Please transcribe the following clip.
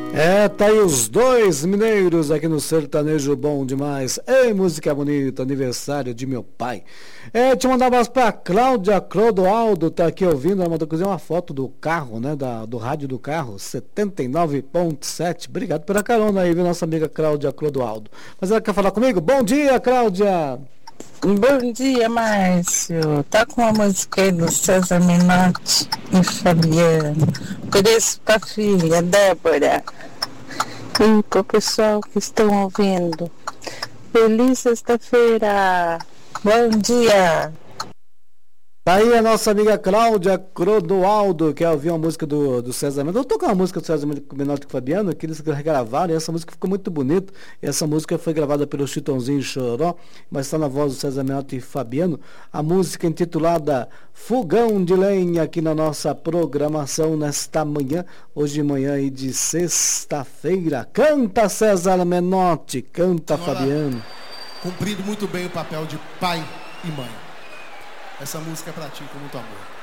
Tá aí os dois mineiros aqui no Sertanejo Bom Demais. Ei, música bonita, aniversário de meu pai. Te mandar um abraço pra Cláudia Clodoaldo, tá aqui ouvindo. Ela mandou inclusive uma foto do carro, né? Do rádio do carro, 79.7. Obrigado pela carona aí, viu, nossa amiga Cláudia Clodoaldo. Mas ela quer falar comigo? Bom dia, Cláudia! Bom dia, Márcio. Tá com uma música aí do César Menotti e Fabiano. Por isso, pra filha, Débora. E pro pessoal que estão ouvindo. Feliz sexta-feira. Bom dia. Tá aí a nossa amiga Cláudia Clodoaldo, que ouviu uma música do César Menotti. Eu tô com uma música do César Menotti com o Fabiano, que eles regravaram, e essa música ficou muito bonita. Essa música foi gravada pelo Chitãozinho e Choró, mas está na voz do César Menotti e Fabiano. A música intitulada Fogão de Lenha, aqui na nossa programação nesta manhã, hoje de manhã aí de sexta-feira. Canta César Menotti, canta Fabiano. Cumprindo muito bem o papel de pai e mãe. Essa música é pra ti com muito amor.